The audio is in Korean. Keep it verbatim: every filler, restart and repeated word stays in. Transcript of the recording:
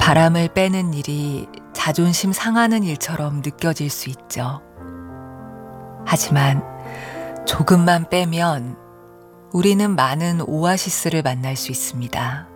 바람을 빼는 일이 자존심 상하는 일처럼 느껴질 수 있죠. 하지만 조금만 빼면 우리는 많은 오아시스를 만날 수 있습니다.